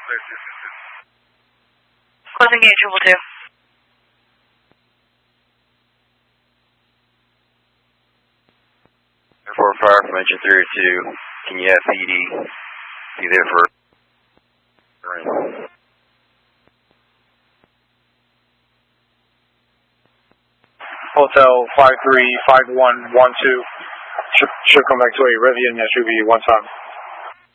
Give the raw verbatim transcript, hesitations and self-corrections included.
Closing gate, triple two. Airport Fire from engine three oh two. Can you have P D be there for rain? Hotel five three five one one two should, should come back to a Rivian S U V one time.